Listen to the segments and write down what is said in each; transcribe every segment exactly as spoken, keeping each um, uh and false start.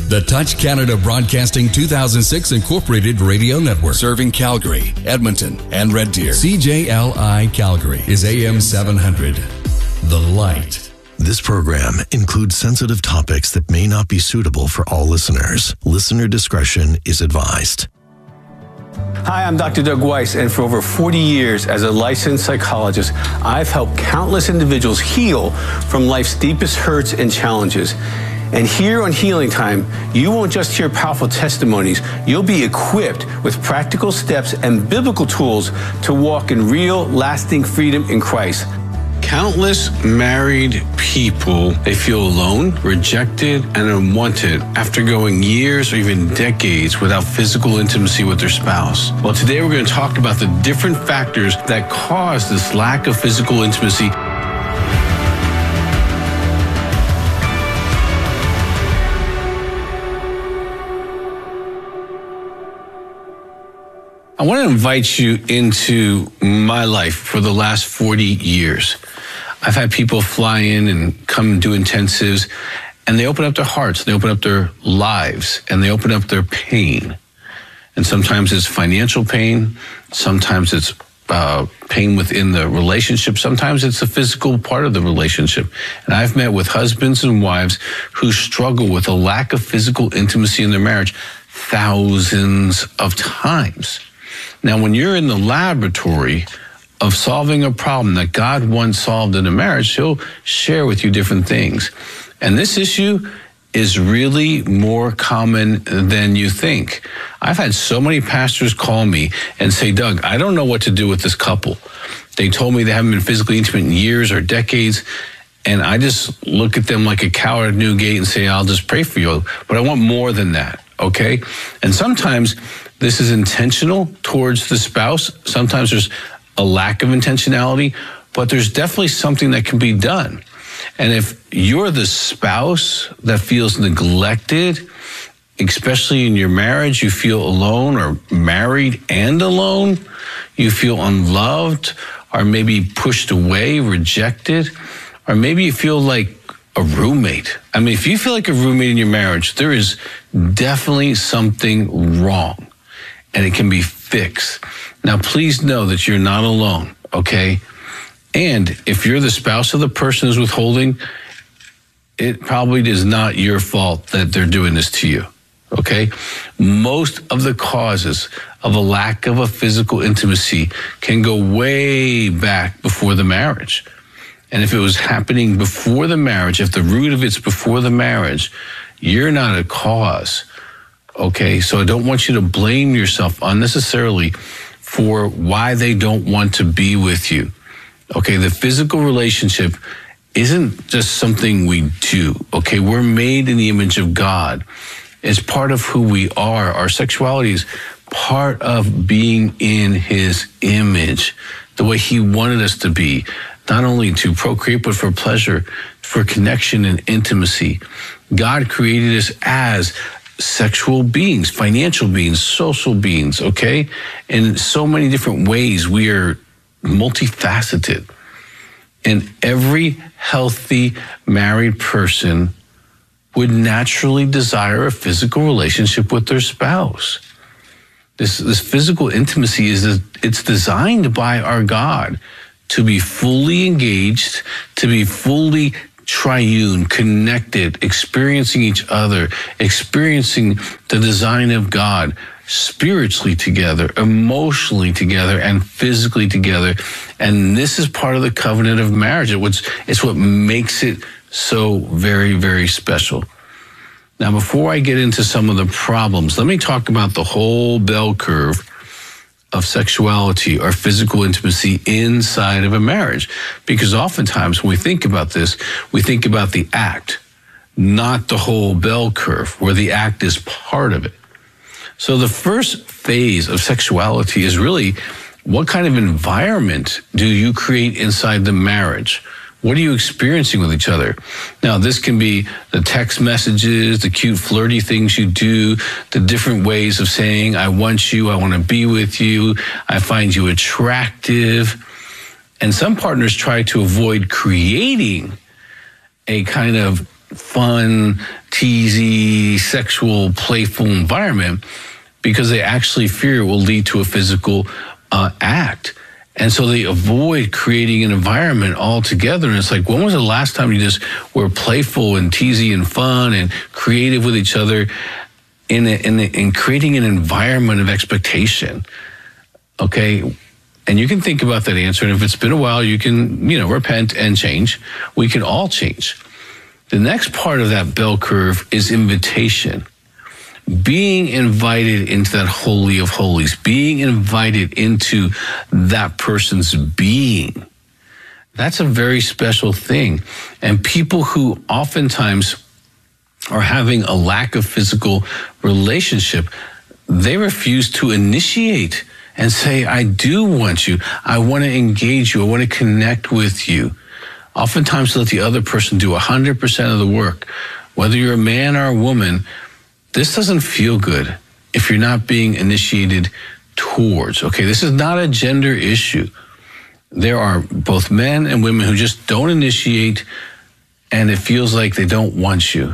The Touch Canada Broadcasting two thousand six Incorporated Radio Network. Serving Calgary, Edmonton, and Red Deer. C J L I Calgary is A M seven hundred. The Light. This program includes sensitive topics that may not be suitable for all listeners. Listener discretion is advised. Hi, I'm Doctor Doug Weiss, and for over forty years as a licensed psychologist, I've helped countless individuals heal from life's deepest hurts and challenges. And here on Healing Time, you won't just hear powerful testimonies, you'll be equipped with practical steps and biblical tools to walk in real, lasting freedom in Christ. Countless married people, they feel alone, rejected, and unwanted after going years or even decades without physical intimacy with their spouse. Well, today we're going to talk about the different factors that cause this lack of physical intimacy. I want to invite you into my life for the last forty years. I've had people fly in and come and do intensives, and they open up their hearts, they open up their lives, and they open up their pain. And sometimes it's financial pain, sometimes it's uh, pain within the relationship, sometimes it's the physical part of the relationship. And I've met with husbands and wives who struggle with a lack of physical intimacy in their marriage thousands of times. Now, when you're in the laboratory of solving a problem that God once solved in a marriage, he'll share with you different things. And this issue is really more common than you think. I've had so many pastors call me and say, Doug, I don't know what to do with this couple. They told me they haven't been physically intimate in years or decades. And I just look at them like a cow at Newgate and say, I'll just pray for you. But I want more than that, okay? And sometimes this is intentional towards the spouse. Sometimes there's a lack of intentionality, but there's definitely something that can be done. And if you're the spouse that feels neglected, especially in your marriage, you feel alone or married and alone, you feel unloved or maybe pushed away, rejected, or maybe you feel like a roommate. I mean, if you feel like a roommate in your marriage, there is definitely something wrong. And it can be fixed. Now, please know that you're not alone, okay? And if you're the spouse of the person who's withholding, it probably is not your fault that they're doing this to you, okay? Most of the causes of a lack of a physical intimacy can go way back before the marriage. And if it was happening before the marriage, if the root of it's before the marriage, you're not a cause. Okay, so I don't want you to blame yourself unnecessarily for why they don't want to be with you. Okay, the physical relationship isn't just something we do. Okay, we're made in the image of God. It's part of who we are. Our sexuality is part of being in his image, the way he wanted us to be, not only to procreate, but for pleasure, for connection and intimacy. God created us as sexual beings, financial beings, social beings, okay? In so many different ways, we are multifaceted. And every healthy married person would naturally desire a physical relationship with their spouse. This, this physical intimacy is, it's designed by our God to be fully engaged, to be fully triune, connected, experiencing each other, experiencing the design of God, spiritually together, emotionally together, and physically together. And this is part of the covenant of marriage. It's, it's what makes it so very, very special. Now, before I get into some of the problems, let me talk about the whole bell curve of sexuality or physical intimacy inside of a marriage. Because oftentimes when we think about this, we think about the act, not the whole bell curve, where the act is part of it. So the first phase of sexuality is really, what kind of environment do you create inside the marriage? What are you experiencing with each other? Now, this can be the text messages, the cute flirty things you do, the different ways of saying, I want you, I want to be with you, I find you attractive. And some partners try to avoid creating a kind of fun, teasy, sexual, playful environment because they actually fear it will lead to a physical uh, act. And so they avoid creating an environment altogether. And it's like, when was the last time you just were playful and teasy and fun and creative with each other in, a, in, a, in creating an environment of expectation? Okay. And you can think about that answer. And if it's been a while, you can, you know, repent and change. We can all change. The next part of that bell curve is invitation. Being invited into that holy of holies, being invited into that person's being. That's a very special thing. And people who oftentimes are having a lack of physical relationship, they refuse to initiate and say, I do want you. I want to engage you. I want to connect with you. Oftentimes let the other person do one hundred percent of the work. Whether you're a man or a woman, this doesn't feel good if you're not being initiated towards. Okay, this is not a gender issue. There are both men and women who just don't initiate, and it feels like they don't want you.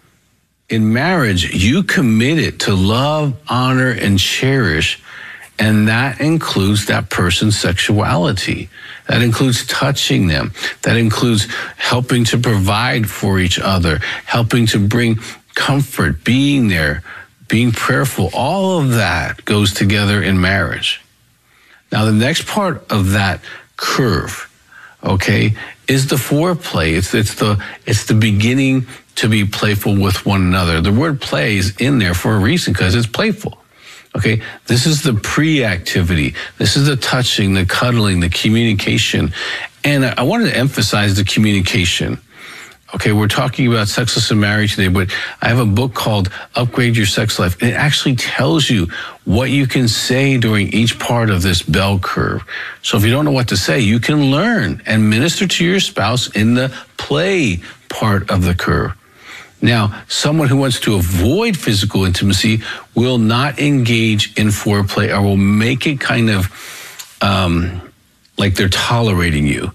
In marriage, you committed to love, honor, and cherish, and that includes that person's sexuality. That includes touching them. That includes helping to provide for each other, helping to bring comfort, being there, being prayerful. All of that goes together in marriage. Now, the next part of that curve, okay, is the foreplay. It's, it's, the, it's the beginning to be playful with one another. The word play is in there for a reason, because it's playful. Okay, this is the pre-activity. This is the touching, the cuddling, the communication. And I wanted to emphasize the communication. Okay, we're talking about sexless and marriage today, but I have a book called Upgrade Your Sex Life. And it actually tells you what you can say during each part of this bell curve. So if you don't know what to say, you can learn and minister to your spouse in the play part of the curve. Now, someone who wants to avoid physical intimacy will not engage in foreplay, or will make it kind of um, like they're tolerating you,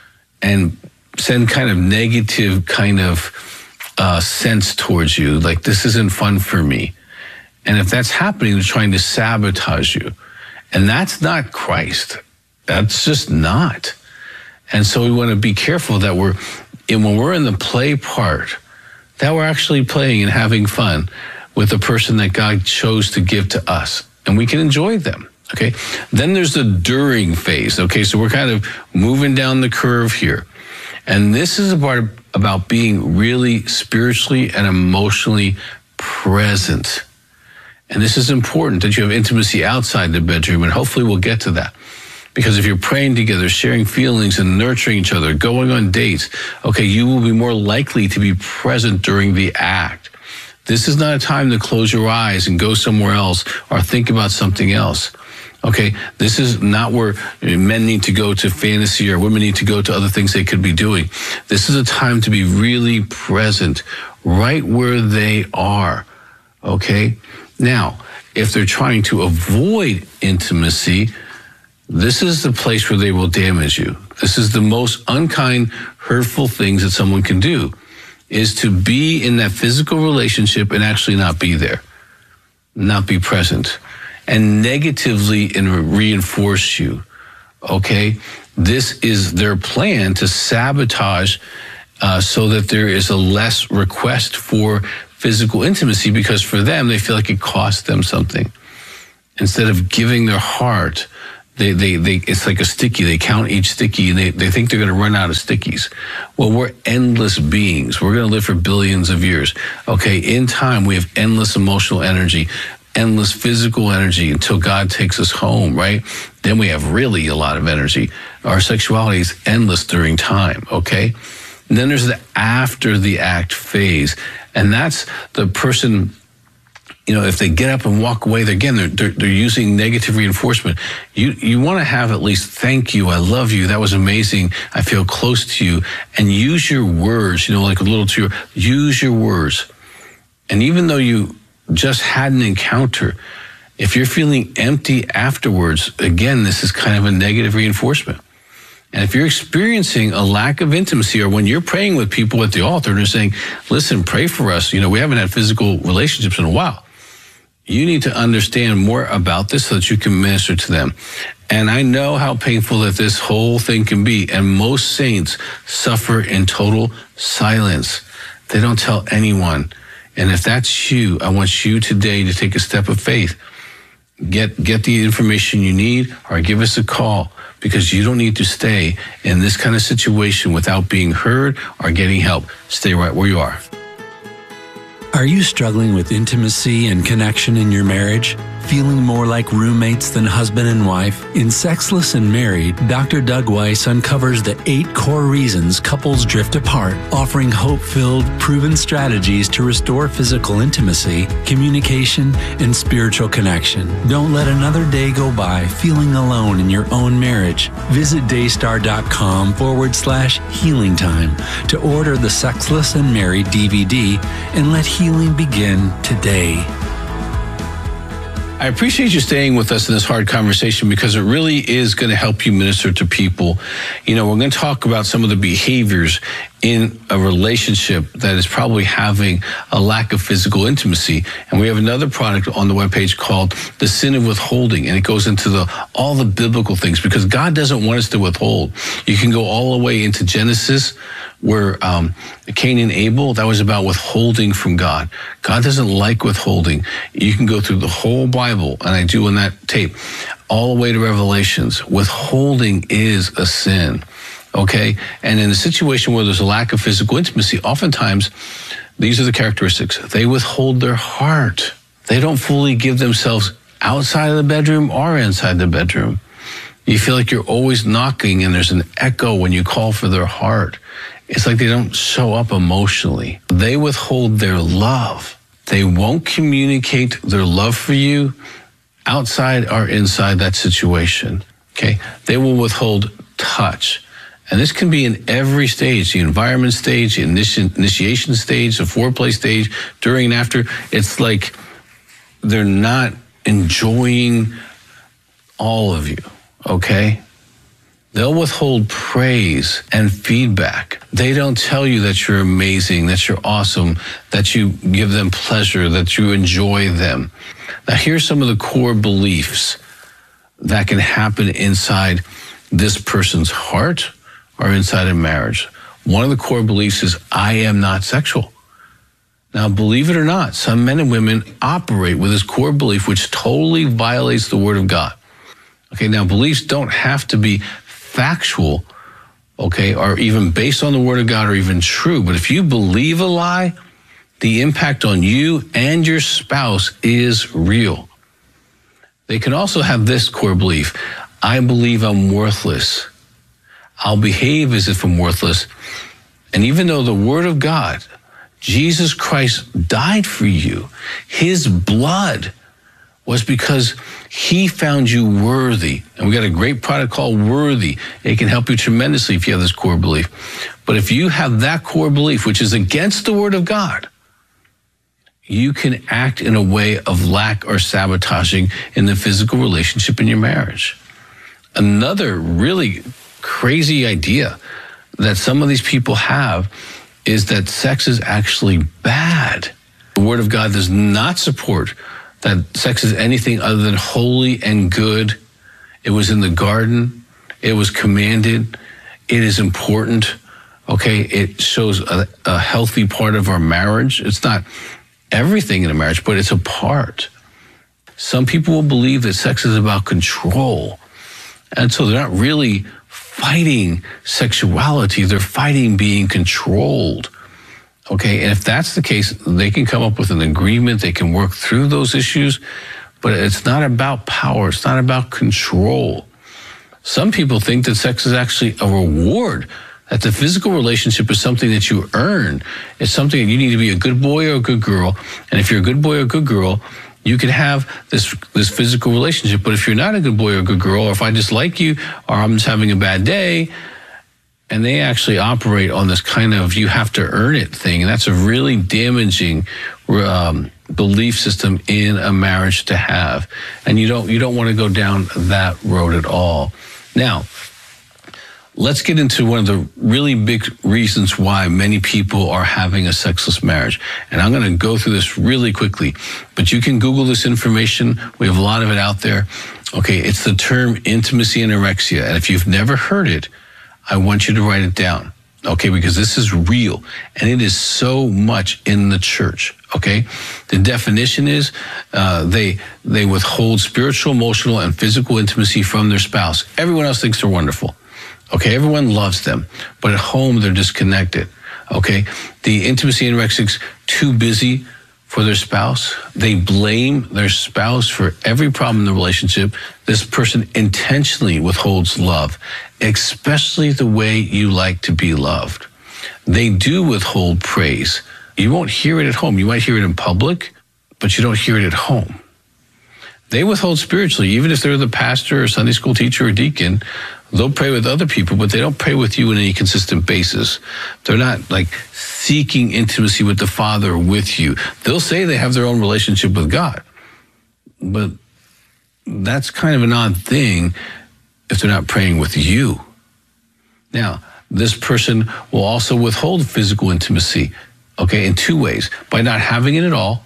and send kind of negative kind of uh, sense towards you, like this isn't fun for me. And if that's happening, they're trying to sabotage you. And that's not Christ. That's just not. And so we want to be careful that we're, and when we're in the play part, that we're actually playing and having fun with the person that God chose to give to us, and we can enjoy them. Okay. Then there's the during phase. Okay. So we're kind of moving down the curve here. And this is a part about being really spiritually and emotionally present. And this is important, that you have intimacy outside the bedroom, and hopefully we'll get to that. Because if you're praying together, sharing feelings and nurturing each other, going on dates, okay, you will be more likely to be present during the act. This is not a time to close your eyes and go somewhere else or think about something else. Okay, this is not where men need to go to fantasy or women need to go to other things they could be doing. This is a time to be really present right where they are. Okay, now, if they're trying to avoid intimacy, this is the place where they will damage you. This is the most unkind, hurtful things that someone can do, is to be in that physical relationship and actually not be there, not be present, and negatively reinforce you. Okay? This is their plan to sabotage uh, so that there is a less request for physical intimacy, because for them, they feel like it costs them something. Instead of giving their heart, They, they, they, it's like a sticky. They count each sticky, and they, they think they're going to run out of stickies. Well, we're endless beings. We're going to live for billions of years. Okay, in time, we have endless emotional energy, endless physical energy until God takes us home, right? Then we have really a lot of energy. Our sexuality is endless during time, okay? And then there's the after the act phase, and that's the person, you know, if they get up and walk away, they're, again, they're, they're, they're using negative reinforcement. You you want to have at least, thank you, I love you, that was amazing, I feel close to you, and use your words, you know, like a little to your, use your words. And even though you just had an encounter, if you're feeling empty afterwards, again, this is kind of a negative reinforcement. And if you're experiencing a lack of intimacy, or when you're praying with people at the altar and they're saying, listen, pray for us, you know, we haven't had physical relationships in a while. You need to understand more about this so that you can minister to them. And I know how painful that this whole thing can be. And most saints suffer in total silence. They don't tell anyone. And if that's you, I want you today to take a step of faith. Get, get the information you need, or give us a call, because you don't need to stay in this kind of situation without being heard or getting help. Stay right where you are. Are you struggling with intimacy and connection in your marriage? Feeling more like roommates than husband and wife? In Sexless and Married, Doctor Doug Weiss uncovers the eight core reasons couples drift apart, offering hope-filled, proven strategies to restore physical intimacy, communication, and spiritual connection. Don't let another day go by feeling alone in your own marriage. Visit daystar.com forward slash healing time to order the Sexless and Married D V D and let healing begin today. I appreciate you staying with us in this hard conversation, because it really is going to help you minister to people. You know, we're going to talk about some of the behaviors in a relationship that is probably having a lack of physical intimacy. And we have another product on the webpage called The Sin of Withholding. And it goes into the all the biblical things, because God doesn't want us to withhold. You can go all the way into Genesis, where um, Cain and Abel, that was about withholding from God. God doesn't like withholding. You can go through the whole Bible, and I do on that tape, all the way to Revelations. Withholding is a sin, okay? And in a situation where there's a lack of physical intimacy, oftentimes, these are the characteristics. They withhold their heart. They don't fully give themselves outside of the bedroom or inside the bedroom. You feel like you're always knocking, and there's an echo when you call for their heart. It's like they don't show up emotionally. They withhold their love. They won't communicate their love for you outside or inside that situation, okay? They will withhold touch. And this can be in every stage, the environment stage, the initi- initiation stage, the foreplay stage, during and after. It's like they're not enjoying all of you, okay? They'll withhold praise and feedback. They don't tell you that you're amazing, that you're awesome, that you give them pleasure, that you enjoy them. Now, here's some of the core beliefs that can happen inside this person's heart or inside a marriage. One of the core beliefs is, I am not sexual. Now, believe it or not, some men and women operate with this core belief, which totally violates the Word of God. Okay, now beliefs don't have to be factual, okay, or even based on the Word of God, or even true. But if you believe a lie, the impact on you and your spouse is real. They can also have this core belief: I believe I'm worthless. I'll behave as if I'm worthless. And even though the Word of God, Jesus Christ died for you, his blood was because he found you worthy. And we got a great product called Worthy. It can help you tremendously if you have this core belief. But if you have that core belief, which is against the Word of God, you can act in a way of lack or sabotaging in the physical relationship in your marriage. Another really crazy idea that some of these people have is that sex is actually bad. The Word of God does not support that sex is anything other than holy and good. It was in the garden. It was commanded. It is important. Okay, it shows a, a healthy part of our marriage. It's not everything in a marriage, but it's a part. Some people will believe that sex is about control. And so they're not really fighting sexuality. They're fighting being controlled. Okay, and if that's the case, they can come up with an agreement. They can work through those issues, but it's not about power. It's not about control. Some people think that sex is actually a reward, that the physical relationship is something that you earn. It's something that you need to be a good boy or a good girl. And if you're a good boy or a good girl, you can have this this physical relationship. But if you're not a good boy or a good girl, or if I dislike you, or I'm just having a bad day, and they actually operate on this kind of you have to earn it thing. And that's a really damaging um, belief system in a marriage to have. And you don't you don't want to go down that road at all. Now, let's get into one of the really big reasons why many people are having a sexless marriage. And I'm going to go through this really quickly, but you can Google this information. We have a lot of it out there. Okay, it's the term intimacy anorexia. And if you've never heard it, I want you to write it down. Okay, because this is real, and it is so much in the church. Okay, the definition is uh, they they withhold spiritual, emotional, and physical intimacy from their spouse. Everyone else thinks they're wonderful. Okay, everyone loves them, but at home they're disconnected. Okay, the intimacy anorexics too busy for their spouse. They blame their spouse for every problem in the relationship. This person intentionally withholds love, especially the way you like to be loved. They do withhold praise. You won't hear it at home. You might hear it in public, but you don't hear it at home. They withhold spiritually, even if they're the pastor or Sunday school teacher or deacon. They'll pray with other people, but they don't pray with you on any consistent basis. They're not like seeking intimacy with the Father with you. They'll say they have their own relationship with God, but that's kind of an odd thing if they're not praying with you. Now, this person will also withhold physical intimacy, okay, in two ways: by not having it at all,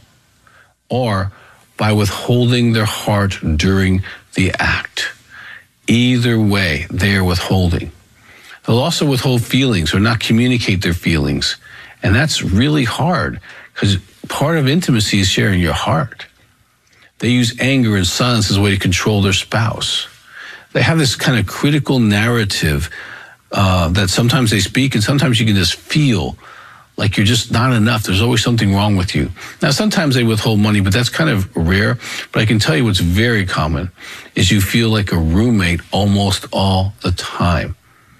or by withholding their heart during the act. Either way, they are withholding. They'll also withhold feelings or not communicate their feelings. And that's really hard, because part of intimacy is sharing your heart. They use anger and silence as a way to control their spouse. They have this kind of critical narrative uh, that sometimes they speak, and sometimes you can just feel like you're just not enough. There's always something wrong with you. Now, sometimes they withhold money, but that's kind of rare. But I can tell you what's very common is you feel like a roommate almost all the time.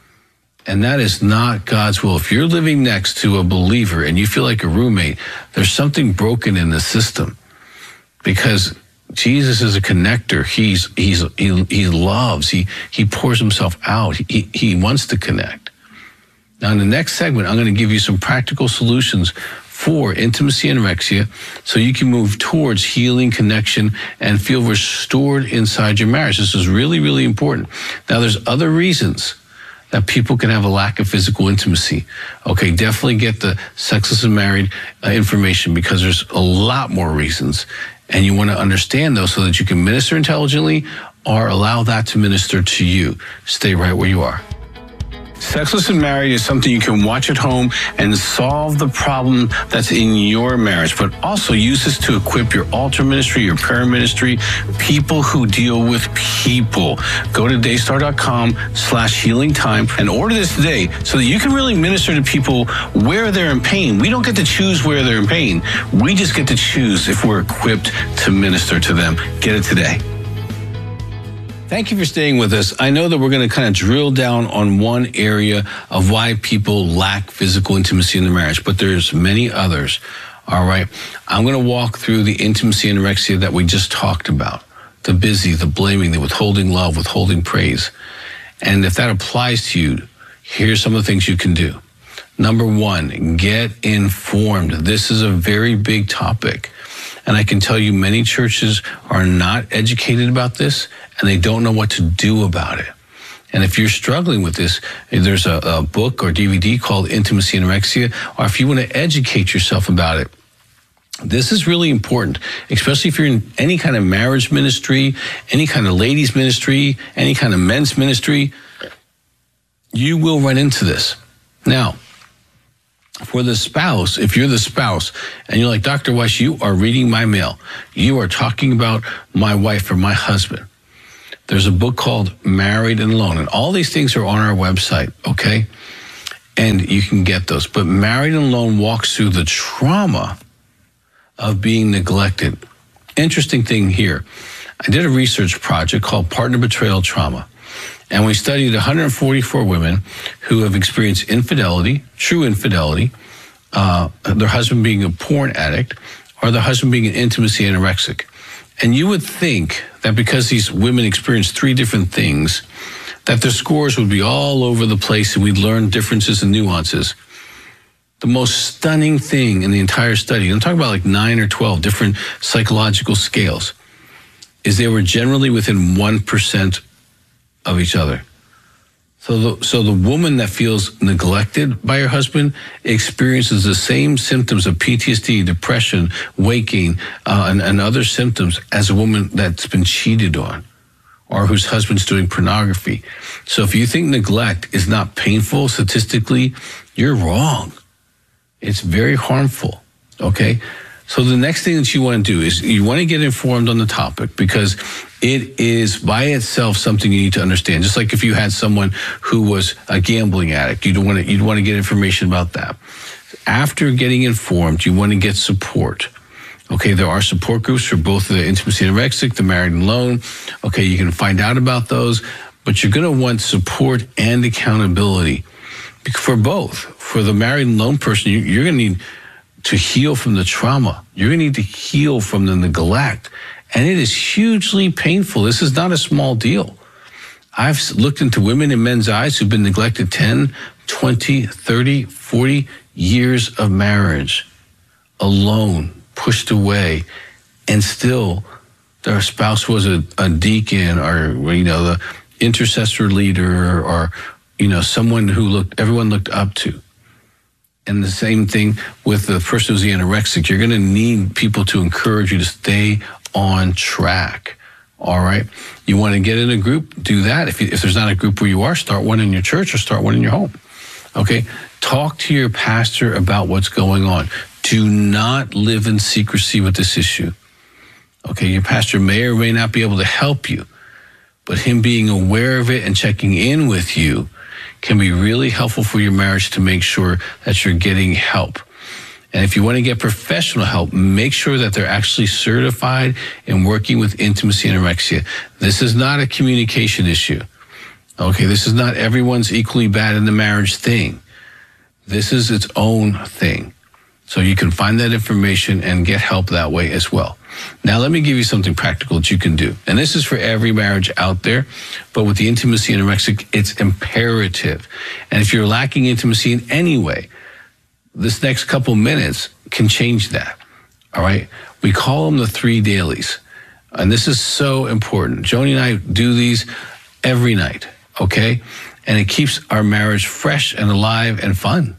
And that is not God's will. If you're living next to a believer and you feel like a roommate, there's something broken in the system, because Jesus is a connector. He's, he's, he, he loves, he, he pours himself out. He, he wants to connect. Now, in the next segment, I'm going to give you some practical solutions for intimacy anorexia so you can move towards healing, connection, and feel restored inside your marriage. This is really, really important. Now, there's other reasons that people can have a lack of physical intimacy. Okay, definitely get the Sexless and Married uh, information, because there's a lot more reasons, and you want to understand those so that you can minister intelligently or allow that to minister to you. Stay right where you are. Sexless and Married is something you can watch at home and solve the problem that's in your marriage, but also use this to equip your altar ministry, your prayer ministry, people who deal with people. Go to daystar.com slash healing time and order this today so that you can really minister to people where they're in pain. We don't get to choose where they're in pain. We just get to choose if we're equipped to minister to them. Get it today. Thank you for staying with us. I know that we're going to kind of drill down on one area of why people lack physical intimacy in their marriage, but there's many others. All right. I'm going to walk through the intimacy anorexia that we just talked about. The busy, the blaming, the withholding love, withholding praise. And if that applies to you, here's some of the things you can do. Number one, get informed. This is a very big topic. And I can tell you many churches are not educated about this, and they don't know what to do about it. And if you're struggling with this, there's a, a book or D V D called Intimacy Anorexia, or if you want to educate yourself about it, this is really important, especially if you're in any kind of marriage ministry, any kind of ladies ministry, any kind of men's ministry. You will run into this. Now, for the spouse, if you're the spouse and you're like, Doctor Weiss, you are reading my mail, you are talking about my wife or my husband, there's a book called Married and Alone, and all these things are on our website, okay? And you can get those. But Married and Alone walks through the trauma of being neglected. Interesting thing here. I did a research project called Partner Betrayal Trauma. And we studied one hundred forty-four women who have experienced infidelity, true infidelity, uh, their husband being a porn addict, or their husband being an intimacy anorexic. And you would think that because these women experienced three different things, that their scores would be all over the place and we'd learn differences and nuances. The most stunning thing in the entire study, I'm talking about like nine or twelve different psychological scales, is they were generally within one percent of each other. So the, so the woman that feels neglected by her husband experiences the same symptoms of P T S D, depression, waking, uh, and, and other symptoms as a woman that's been cheated on or whose husband's doing pornography. So if you think neglect is not painful statistically, you're wrong. It's very harmful, okay? So the next thing that you want to do is you want to get informed on the topic, because it is by itself something you need to understand. Just like if you had someone who was a gambling addict, you'd want to, you'd want to get information about that. After getting informed, you want to get support. Okay, there are support groups for both the intimacy anorexic, the married and alone. Okay, you can find out about those, but you're going to want support and accountability for both. For the married and alone person, you're going to need to heal from the trauma. You're going to need to heal from the neglect. And it is hugely painful. This is not a small deal. I've looked into women and men's eyes who've been neglected ten, twenty, thirty, forty years of marriage, alone, pushed away, and still their spouse was a, a deacon or, you know, the intercessor leader or, you know, someone who looked, everyone looked up to. And the same thing with the person who's the anorexic. You're going to need people to encourage you to stay on track. All right. You want to get in a group, do that. If, you, if there's not a group where you are, start one in your church or start one in your home. Okay. Talk to your pastor about what's going on. Do not live in secrecy with this issue. Okay. Your pastor may or may not be able to help you, but him being aware of it and checking in with you can be really helpful for your marriage to make sure that you're getting help. And if you want to get professional help, make sure that they're actually certified in working with intimacy and anorexia. This is not a communication issue. Okay, this is not everyone's equally bad in the marriage thing. This is its own thing. So you can find that information and get help that way as well. Now, let me give you something practical that you can do. And this is for every marriage out there, but with the intimacy and anorexic, it's imperative. And if you're lacking intimacy in any way, this next couple minutes can change that. All right? We call them the three dailies. And this is so important. Joni and I do these every night, okay? And it keeps our marriage fresh and alive and fun.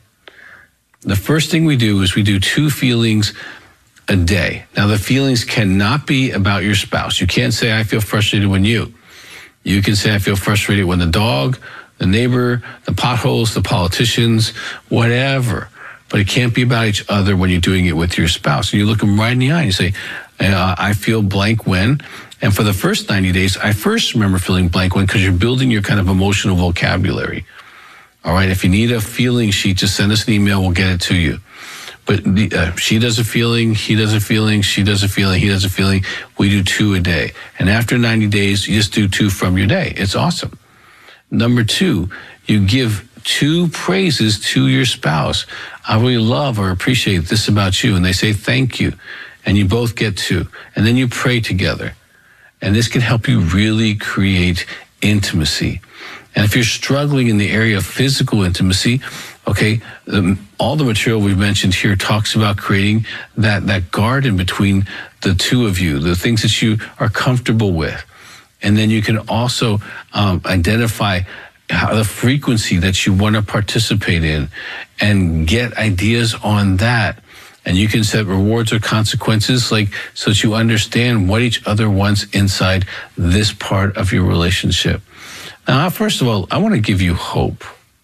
The first thing we do is we do two feelings a day. Now, the feelings cannot be about your spouse. You can't say, I feel frustrated when you. You can say, I feel frustrated when the dog, the neighbor, the potholes, the politicians, whatever. But it can't be about each other when you're doing it with your spouse. And you look them right in the eye and you say, uh, I feel blank when. And for the first ninety days, I first remember feeling blank when, because you're building your kind of emotional vocabulary. All right, if you need a feeling sheet, just send us an email. We'll get it to you. But the, uh, she does a feeling, he does a feeling, she does a feeling, he does a feeling. We do two a day. And after ninety days, you just do two from your day. It's awesome. Number two, you give two praises to your spouse. I really love or appreciate this about you. And they say thank you. And you both get two. And then you pray together. And this can help you really create intimacy. And if you're struggling in the area of physical intimacy, okay, the, all the material we've mentioned here talks about creating that, that garden between the two of you, the things that you are comfortable with. And then you can also um, identify how the frequency that you want to participate in and get ideas on that. And you can set rewards or consequences, like, so that you understand what each other wants inside this part of your relationship. Now, first of all, I want to give you hope,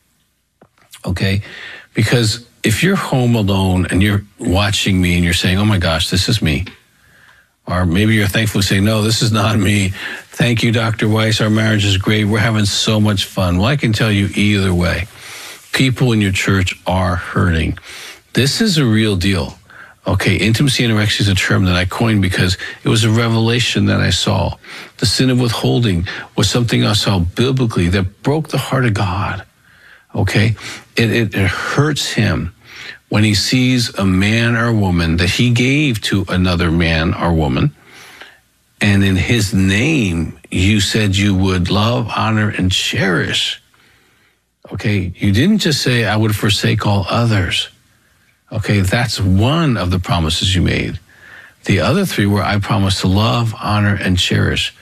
okay? Because if you're home alone and you're watching me and you're saying, oh my gosh, this is me. Or maybe you're thankfully saying, no, this is not me. Thank you, Doctor Weiss. Our marriage is great. We're having so much fun. Well, I can tell you either way. People in your church are hurting. This is a real deal. Okay, intimacy anorexia is a term that I coined because it was a revelation that I saw. The sin of withholding was something I saw biblically that broke the heart of God. Okay, it, it, it hurts him when he sees a man or woman that he gave to another man or woman, and in his name you said you would love, honor, and cherish. Okay, you didn't just say, I would forsake all others. Okay, that's one of the promises you made. The other three were, I promise to love, honor, and cherish.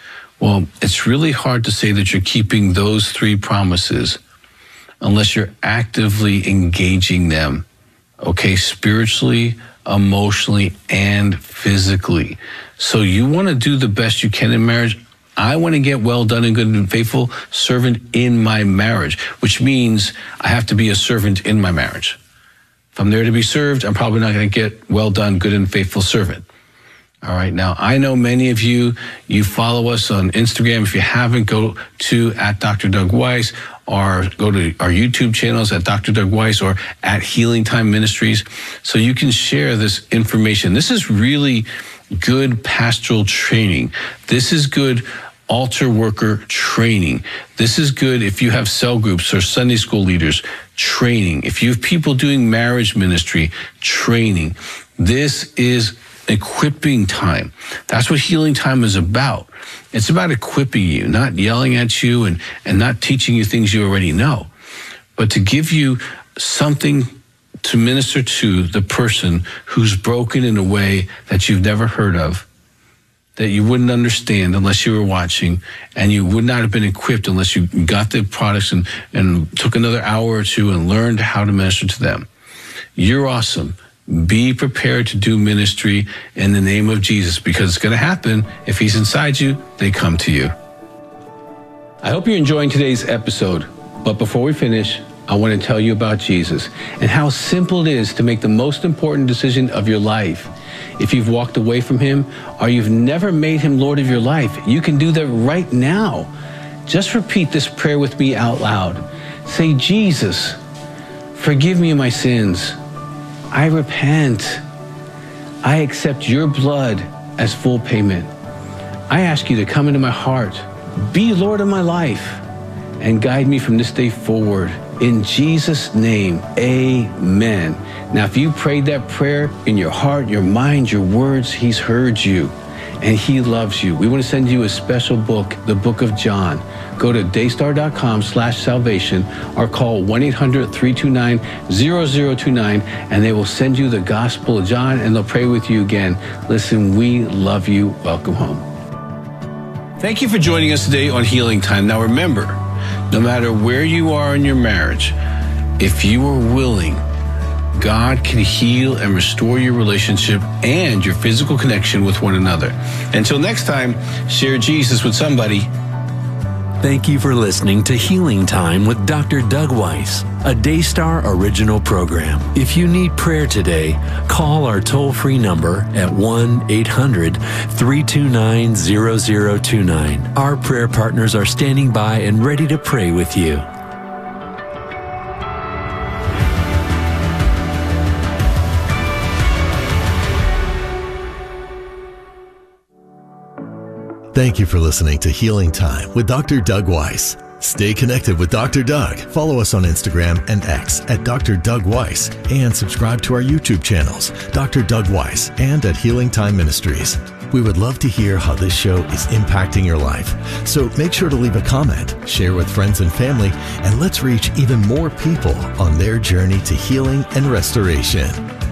Well, it's really hard to say that you're keeping those three promises unless you're actively engaging them, okay, spiritually, emotionally, and physically. So you want to do the best you can in marriage. I want to get well done and good and faithful servant in my marriage, which means I have to be a servant in my marriage. If I'm there to be served, I'm probably not going to get well done, good and faithful servant. All right. Now, I know many of you, you follow us on Instagram. If you haven't, go to at Doctor Doug Weiss, or go to our YouTube channels at Doctor Doug Weiss or at Healing Time Ministries, so you can share this information. This is really good pastoral training. This is good altar worker training. This is good if you have cell groups or Sunday school leaders training. If you have people doing marriage ministry training, this is equipping time. That's what Healing Time is about. It's about equipping you, not yelling at you and, and not teaching you things you already know, but to give you something to minister to the person who's broken in a way that you've never heard of, that you wouldn't understand unless you were watching, and you would not have been equipped unless you got the products and, and took another hour or two and learned how to minister to them. You're awesome. Be prepared to do ministry in the name of Jesus, because it's going to happen. If he's inside you, they come to you. I hope you're enjoying today's episode, but before we finish, I want to tell you about Jesus and how simple it is to make the most important decision of your life. If you've walked away from him or you've never made him Lord of your life, you can do that right now. Just repeat this prayer with me out loud. Say, Jesus, forgive me my sins. I repent. I accept your blood as full payment. I ask you to come into my heart, be Lord of my life, and guide me from this day forward. In Jesus' name, amen. Now, if you prayed that prayer in your heart, your mind, your words, he's heard you and he loves you. We want to send you a special book, the Book of John. Go to daystar.com slash salvation or call one eight hundred, three two nine, zero zero two nine and they will send you the Gospel of John and they'll pray with you again. Listen, we love you. Welcome home. Thank you for joining us today on Healing Time. Now remember, no matter where you are in your marriage, if you are willing, God can heal and restore your relationship and your physical connection with one another. Until next time, share Jesus with somebody. Thank you for listening to Healing Time with Doctor Doug Weiss, a Daystar original program. If you need prayer today, call our toll-free number at one eight hundred, three two nine, zero zero two nine. Our prayer partners are standing by and ready to pray with you. Thank you for listening to Healing Time with Doctor Doug Weiss. Stay connected with Doctor Doug. Follow us on Instagram and X at Doctor Doug Weiss and subscribe to our YouTube channels, Doctor Doug Weiss and at Healing Time Ministries. We would love to hear how this show is impacting your life. So make sure to leave a comment, share with friends and family, and let's reach even more people on their journey to healing and restoration.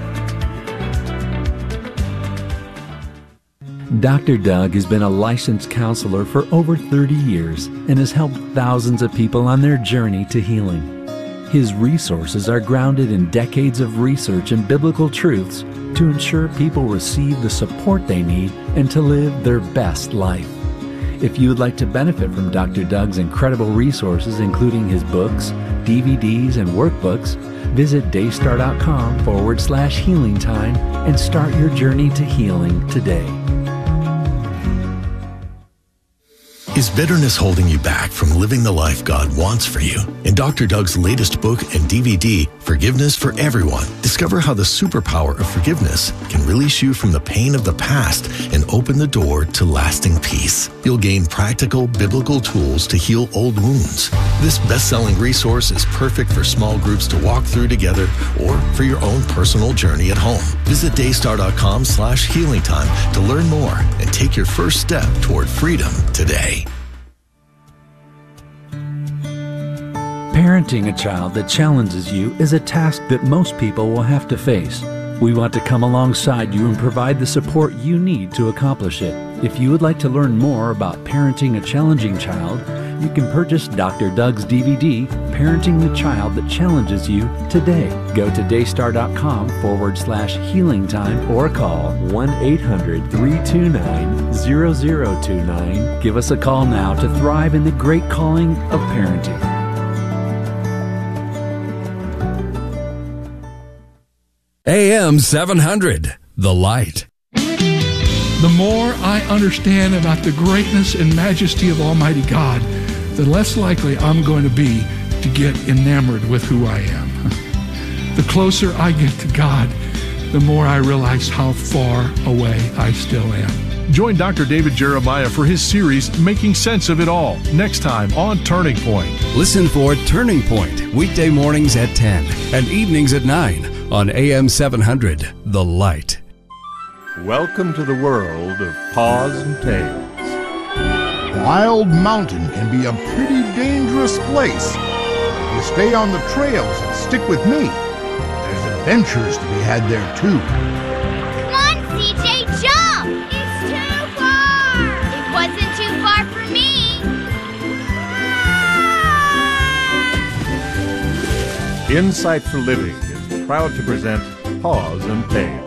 Doctor Doug has been a licensed counselor for over thirty years and has helped thousands of people on their journey to healing. His resources are grounded in decades of research and biblical truths to ensure people receive the support they need and to live their best life. If you would like to benefit from Doctor Doug's incredible resources, including his books, D V Ds, and workbooks, visit daystar.com forward slash healing time and start your journey to healing today. Is bitterness holding you back from living the life God wants for you? In Doctor Doug's latest book and D V D, Forgiveness for Everyone, discover how the superpower of forgiveness can release you from the pain of the past and open the door to lasting peace. You'll gain practical biblical tools to heal old wounds. This best-selling resource is perfect for small groups to walk through together or for your own personal journey at home. Visit daystar.com slash healing time to learn more and take your first step toward freedom today. Parenting a child that challenges you is a task that most people will have to face. We want to come alongside you and provide the support you need to accomplish it. If you would like to learn more about parenting a challenging child, you can purchase Doctor Doug's D V D, Parenting the Child That Challenges You, today. Go to daystar.com forward slash healing time or call one eight hundred, three two nine, zero zero two nine. Give us a call now to thrive in the great calling of parenting. A M seven hundred, The Light. The more I understand about the greatness and majesty of Almighty God, the less likely I'm going to be to get enamored with who I am. The closer I get to God, the more I realize how far away I still am. Join Doctor David Jeremiah for his series, Making Sense of It All, next time on Turning Point. Listen for Turning Point, weekday mornings at ten and evenings at nine on A M seven hundred, The Light. Welcome to the world of Paws and Tails. Wild Mountain can be a pretty dangerous place. If you stay on the trails and stick with me, there's adventures to be had there too. Come on, C J, jump! It's too far! It wasn't too far for me! Insight for Living is proud to present Paws and Tails.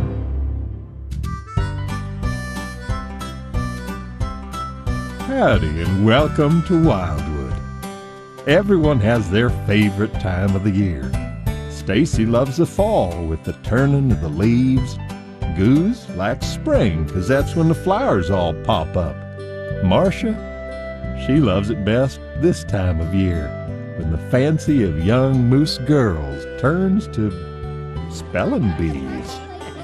Howdy and welcome to Wildwood. Everyone has their favorite time of the year. Stacy loves the fall with the turning of the leaves. Goose likes spring because that's when the flowers all pop up. Marcia, she loves it best this time of year when the fancy of young moose girls turns to spelling bees.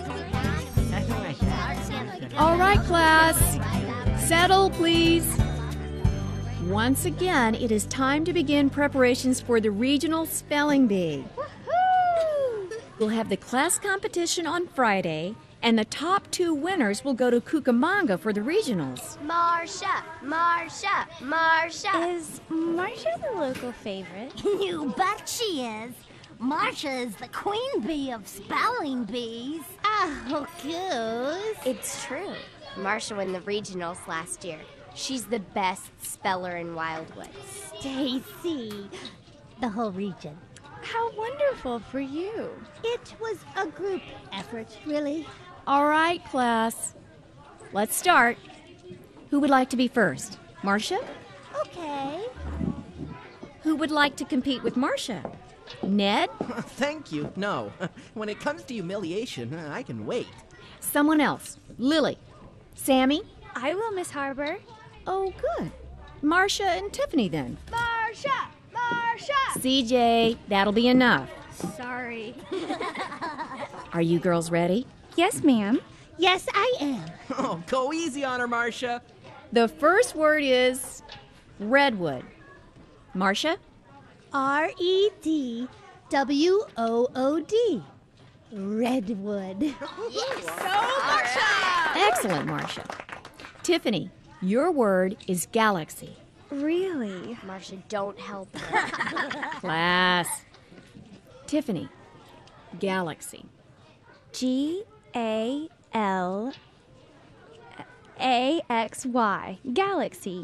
All right, class. Settle, please. Once again, it is time to begin preparations for the Regional Spelling Bee. Woohoo! We'll have the class competition on Friday, and the top two winners will go to Cucamonga for the regionals. Marcia, Marcia, Marcia. Is Marcia the local favorite? You bet she is. Marcia is the queen bee of spelling bees. Oh, Goose. It's true. Marcia won the regionals last year. She's the best speller in Wildwood. Stacy, the whole region. How wonderful for you. It was a group effort, really. All right, class. Let's start. Who would like to be first? Marcia? Okay. Who would like to compete with Marcia? Ned? Thank you. No. When it comes to humiliation, I can wait. Someone else. Lily. Sammy? I will, Miss Harbor. Oh, good. Marcia and Tiffany, then. Marcia! Marcia! C J, that'll be enough. Sorry. Are you girls ready? Yes, ma'am. Yes, I am. Oh, go easy on her, Marcia. The first word is redwood. Marcia? R E D W O O D. Redwood. Yes! So, Marcia! Excellent, Marcia. Tiffany, your word is galaxy. Really? Marcia, don't help her. Class. Tiffany, galaxy. G A L A X Y. Galaxy.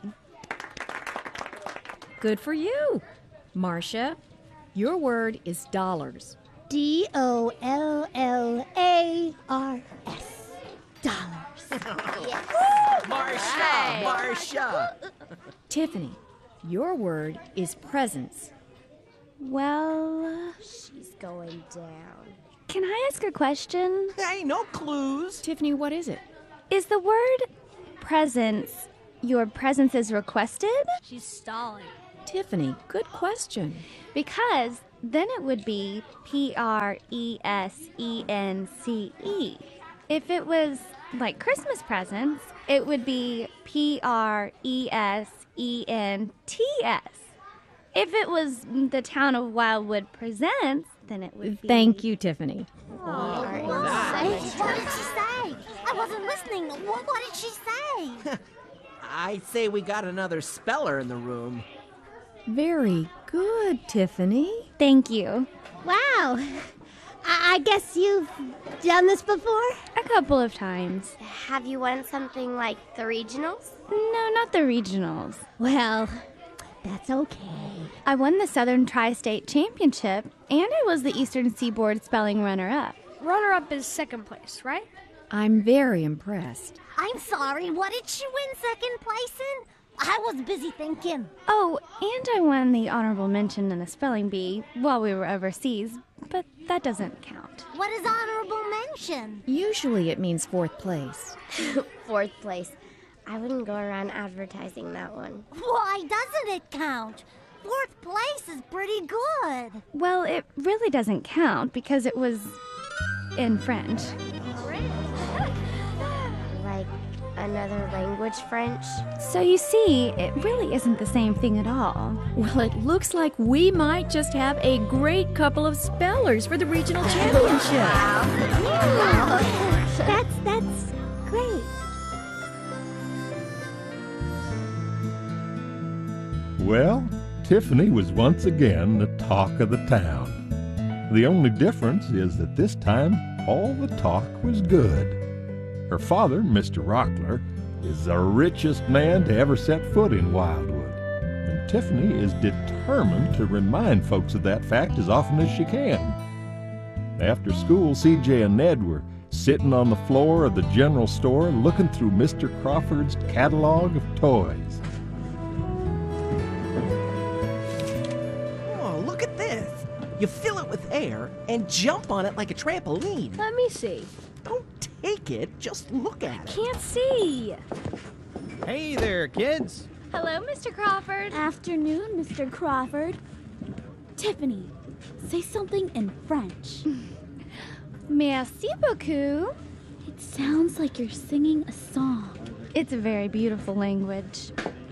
Good for you. Marcia, your word is dollars. D O L L A R S. Dollars. Yes. Marcia! Marcia! Tiffany, your word is presents. Well, She's going down. can I ask a question? Hey, no clues. Tiffany, what is it? Is the word presence your presence is requested? She's stalling. Tiffany, good question. Because then it would be P R E S E N C E. If it was like Christmas presents, it would be P R E S E N T S. If it was the town of Wildwood Presents, then it would be... Thank you, Tiffany. Oh, what did she say? I wasn't listening. What, what did she say? I say we got another speller in the room. Very good, Tiffany. Thank you. Wow. I, I guess you've done this before? A couple of times. Have you won something like the regionals? No, not the regionals. Well, that's okay. I won the Southern Tri-State Championship, and I was the Eastern Seaboard spelling runner-up. Runner-up is second place, right? I'm very impressed. I'm sorry, what did she win second place in? I was busy thinking. Oh, and I won the honorable mention in the spelling bee while we were overseas, but that doesn't count. What is honorable mention? Usually it means fourth place. Fourth place. I wouldn't go around advertising that one. Why doesn't it count? Fourth place is pretty good. Well, it really doesn't count because it was in French. Like another language French? So you see, it really isn't the same thing at all. Well, it looks like we might just have a great couple of spellers for the regional championship. Wow. That's, that's great. Well, Tiffany was once again the talk of the town. The only difference is that this time, all the talk was good. Her father, Mister Rockler, is the richest man to ever set foot in Wildwood, and Tiffany is determined to remind folks of that fact as often as she can. After school, C J and Ned were sitting on the floor of the general store looking through Mister Crawford's catalog of toys. Look at this. You fill it with air and jump on it like a trampoline. Let me see. Don't take it, just look at it. Can't see. Hey there, kids. Hello, Mister Crawford. Afternoon, Mister Crawford. Tiffany, say something in French. Merci beaucoup. It sounds like you're singing a song. It's a very beautiful language.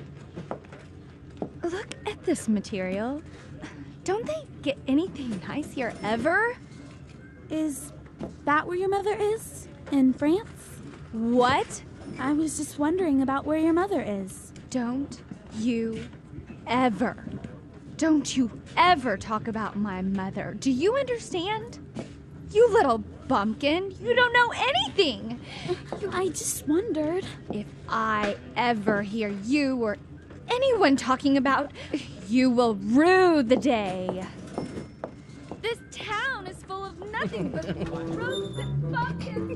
Look at this material. Don't they get anything nice here ever? Is that where your mother is? In France? What? I was just wondering about where your mother is. Don't you ever, don't you ever talk about my mother. Do you understand? You little bumpkin, you don't know anything. I just wondered. If I ever hear you or anyone talking about, you will rue the day. This town is full of nothing but roasted bumpkins.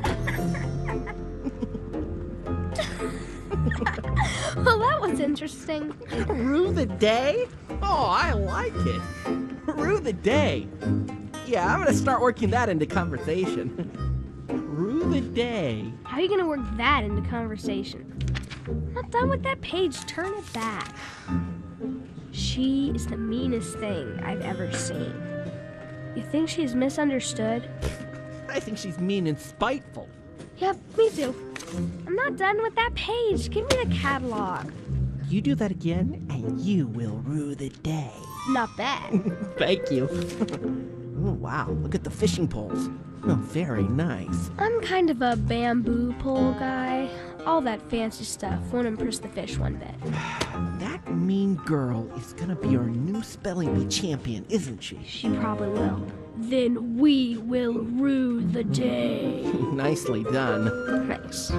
Well, that was interesting. Rue the day? Oh, I like it. Rue the day. Yeah, I'm gonna start working that into conversation. Rue the day. How are you gonna work that into conversation? Not done with that page. Turn it back. She is the meanest thing I've ever seen. You think she's misunderstood? I think she's mean and spiteful. Yep, me too. I'm not done with that page. Give me the catalog. You do that again, and you will rue the day. Not bad. Thank you. Oh, wow. Look at the fishing poles. Oh, very nice. I'm kind of a bamboo pole guy. All that fancy stuff won't impress the fish one bit. That mean girl is gonna be our new spelling bee champion, isn't she? She probably will. Then we will rue the day. Nicely done. Nice.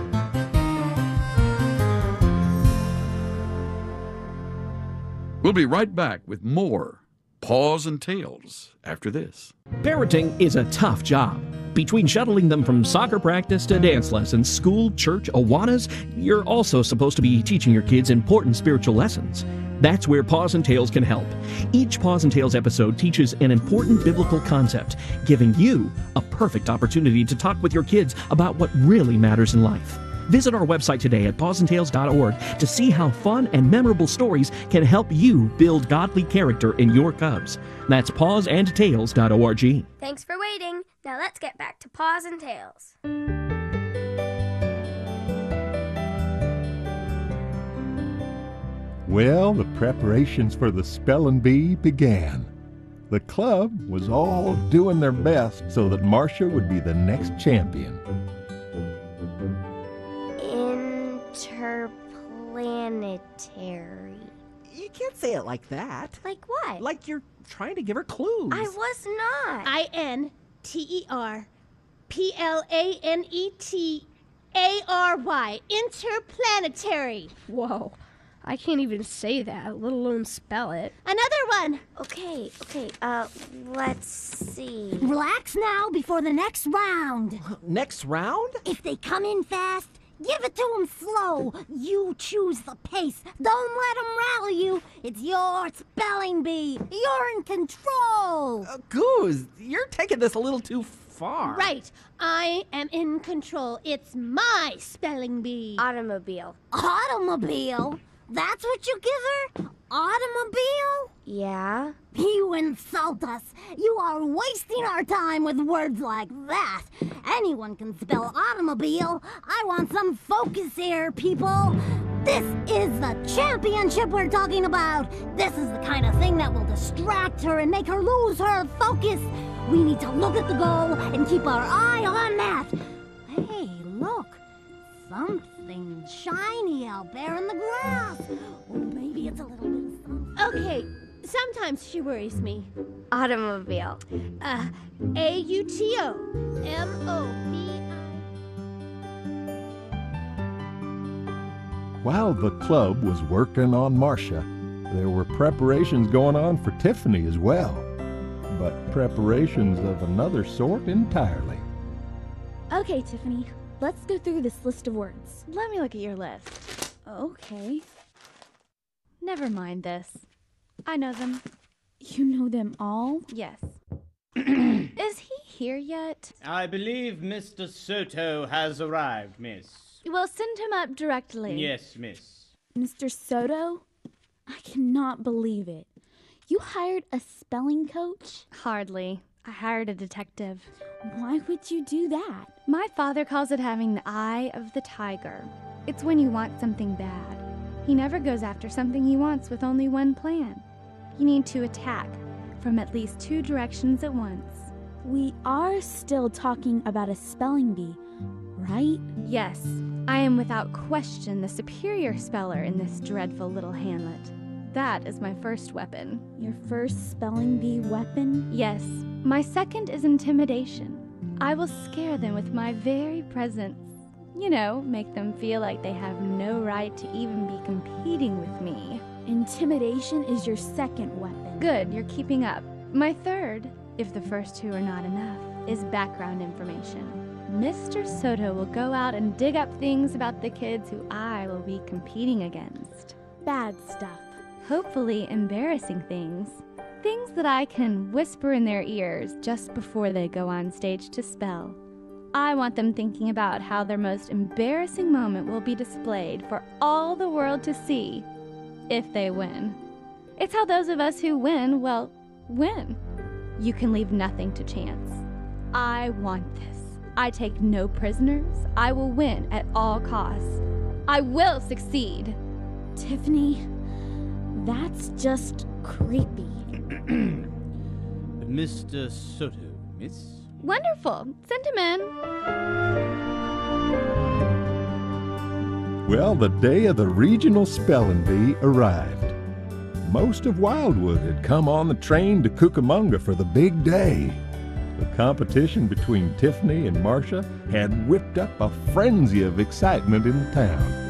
We'll be right back with more Paws and Tales after this. Parenting is a tough job. Between shuttling them from soccer practice to dance lessons, school, church, Awanas, you're also supposed to be teaching your kids important spiritual lessons. That's where Paws and Tales can help. Each Paws and Tales episode teaches an important biblical concept, giving you a perfect opportunity to talk with your kids about what really matters in life. Visit our website today at paws and tales dot org to see how fun and memorable stories can help you build godly character in your cubs. That's paws and tales dot org. Thanks for waiting. Now let's get back to Paws and Tales. Well, the preparations for the spelling bee began. The club was all doing their best so that Marcia would be the next champion. Interplanetary. You can't say it like that. Like what? Like you're trying to give her clues. I was not. I N T E R P L A N E T A R Y. Interplanetary. Whoa. I can't even say that, let alone spell it. Another one. Okay, okay, uh, let's see. Relax now before the next round. Next round? If they come in fast, give it to them slow. You choose the pace. Don't let them rattle you. It's your spelling bee. You're in control. Uh, Goose, you're taking this a little too far. Right. I am in control. It's my spelling bee. Automobile. Automobile? That's what you give her? Automobile? Yeah? You insult us. You are wasting our time with words like that. Anyone can spell automobile. I want some focus here, people. This is the championship we're talking about. This is the kind of thing that will distract her and make her lose her focus. We need to look at the goal and keep our eye on that. Hey, look. Something shiny out there in the grass. Oh, maybe it's a little bit of something. Okay, sometimes she worries me. Automobile. Uh, A U T O M O B I. While the club was working on Marcia, there were preparations going on for Tiffany as well, but preparations of another sort entirely. Okay, Tiffany, let's go through this list of words. Let me look at your list. Okay. Never mind this. I know them. You know them all? Yes. Is he here yet? I believe Mister Soto has arrived, miss. Well, send him up directly. Yes, miss. Mister Soto? I cannot believe it. You hired a spelling coach? Hardly. I hired a detective. Why would you do that? My father calls it having the eye of the tiger. It's when you want something bad. He never goes after something he wants with only one plan. You need to attack from at least two directions at once. We are still talking about a spelling bee, right? Yes, I am without question the superior speller in this dreadful little hamlet. That is my first weapon. Your first spelling bee weapon? Yes. My second is intimidation. I will scare them with my very presence. You know, make them feel like they have no right to even be competing with me. Intimidation is your second weapon. Good, you're keeping up. My third, if the first two are not enough, is background information. Mister Soto will go out and dig up things about the kids who I will be competing against. Bad stuff. Hopefully embarrassing things. Things that I can whisper in their ears just before they go on stage to spell. I want them thinking about how their most embarrassing moment will be displayed for all the world to see if they win. It's how those of us who win, well, win. You can leave nothing to chance. I want this. I take no prisoners. I will win at all costs. I will succeed. Tiffany, that's just creepy. Mister Soto, miss? Wonderful. Send him in. Well, the day of the regional spelling bee arrived. Most of Wildwood had come on the train to Cucamonga for the big day. The competition between Tiffany and Marcia had whipped up a frenzy of excitement in the town.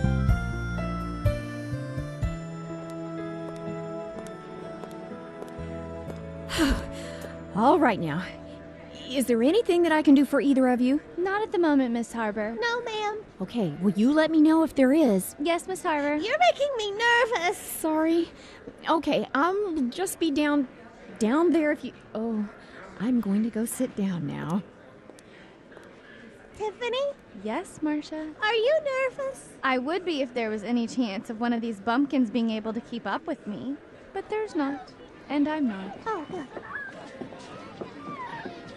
All right now. Is there anything that I can do for either of you? Not at the moment, Miss Harbor. No, ma'am. Okay, will you let me know if there is? Yes, Miss Harbor. You're making me nervous. Sorry. Okay, I'll just be down down there if you... Oh, I'm going to go sit down now. Tiffany? Yes, Marcia? Are you nervous? I would be if there was any chance of one of these bumpkins being able to keep up with me. But there's not. And I'm not. Oh, good.